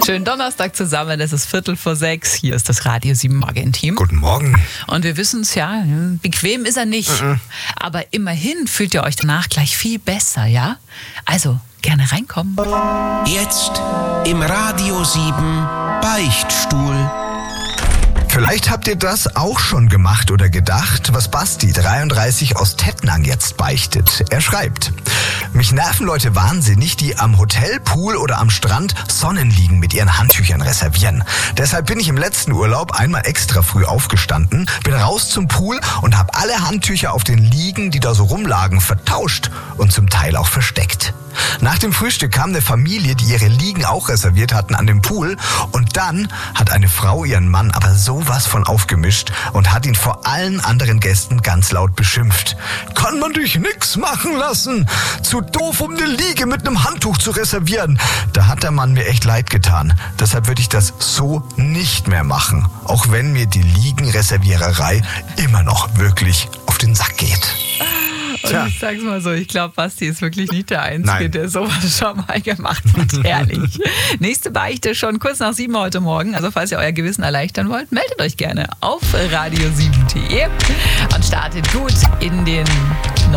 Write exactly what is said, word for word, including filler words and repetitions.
Schönen Donnerstag zusammen, es ist Viertel vor sechs. Hier ist das Radio sieben Morgen-Team. Guten Morgen. Und wir wissen es ja, bequem ist er nicht. Mhm. Aber immerhin fühlt ihr euch danach gleich viel besser, ja? Also, gerne reinkommen. Jetzt im Radio sieben Beichtstuhl. Vielleicht habt ihr das auch schon gemacht oder gedacht, was Basti, dreiunddreißig, aus Tettnang jetzt beichtet. Er schreibt: Mich nerven Leute wahnsinnig, die am Hotelpool oder am Strand Sonnenliegen mit ihren Handtüchern reservieren. Deshalb bin ich im letzten Urlaub einmal extra früh aufgestanden, bin raus zum Pool und habe alle Handtücher auf den Liegen, die da so rumlagen, vertauscht und zum Teil auch versteckt. Nach dem Frühstück kam eine Familie, die ihre Liegen auch reserviert hatten, an den Pool, und dann hat eine Frau ihren Mann aber sowas von aufgemischt und hat ihn vor allen anderen Gästen ganz laut beschimpft. Kann man dich nix machen lassen? Zu doof, um eine Liege mit einem Handtuch zu reservieren. Da hat der Mann mir echt leid getan. Deshalb würde ich das so nicht mehr machen, auch wenn mir die Liegenreserviererei immer noch wirklich auf den Sack geht. Und Tja. ich sag's mal so, ich glaube, Basti ist wirklich nicht der Einzige, Nein. der sowas schon mal gemacht hat. Ehrlich. Nächste Beichte schon kurz nach sieben heute Morgen. Also falls ihr euer Gewissen erleichtern wollt, meldet euch gerne auf radio sieben punkt de und startet gut in den